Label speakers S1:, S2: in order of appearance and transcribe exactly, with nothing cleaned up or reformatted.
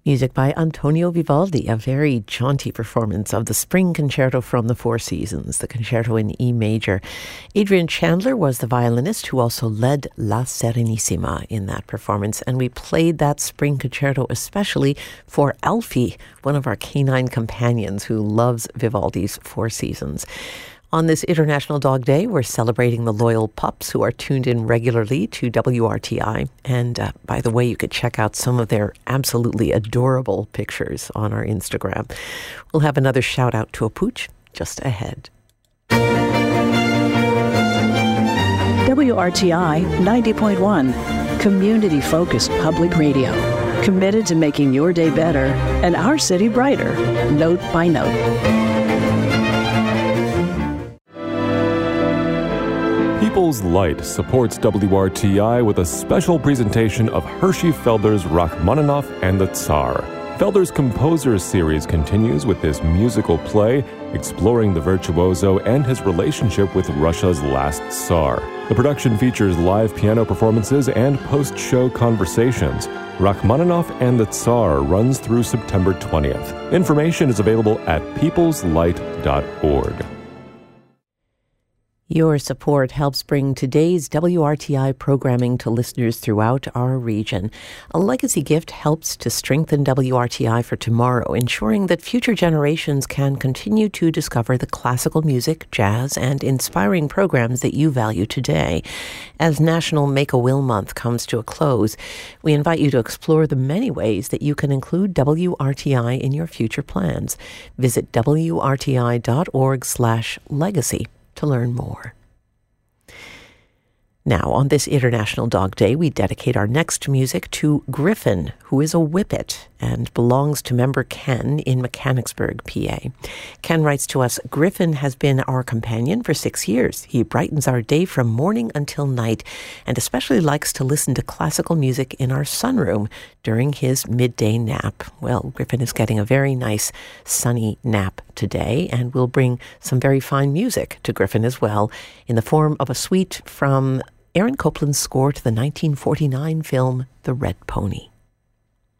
S1: Music by Antonio Vivaldi, a very jaunty performance of the Spring Concerto from the Four Seasons, the concerto in E major. Adrian Chandler was the violinist who also led La Serenissima in that performance, and we played that Spring Concerto especially for Alfie, one of our canine companions who loves Vivaldi's Four Seasons. On this International Dog Day, we're celebrating the loyal pups who are tuned in regularly to W R T I. And uh, by the way, you could check out some of their absolutely adorable pictures on our Instagram. We'll have another shout out to a pooch just ahead.
S2: W R T I ninety point one, community-focused public radio, committed to making your day better and our city brighter, note by note.
S3: People's Light supports W R T I with a special presentation of Hershey Felder's Rachmaninoff and the Tsar. Felder's Composers series continues with this musical play exploring the virtuoso and his relationship with Russia's last Tsar. The production features live piano performances and post-show conversations. Rachmaninoff and the Tsar runs through September twentieth. Information is available at peoples light dot org.
S1: Your support helps bring today's W R T I programming to listeners throughout our region. A legacy gift helps to strengthen W R T I for tomorrow, ensuring that future generations can continue to discover the classical music, jazz, and inspiring programs that you value today. As National Make-A-Will Month comes to a close, we invite you to explore the many ways that you can include W R T I in your future plans. Visit W R T I dot org slash legacy. to learn more. Now, on this International Dog Day, we dedicate our next music to Griffin, who is a whippet and belongs to member Ken in Mechanicsburg, P A. Ken writes to us, Griffin has been our companion for six years. He brightens our day from morning until night and especially likes to listen to classical music in our sunroom during his midday nap. Well, Griffin is getting a very nice sunny nap today, and we'll bring some very fine music to Griffin as well in the form of a suite from Aaron Copland's score to the nineteen forty-nine film The Red Pony.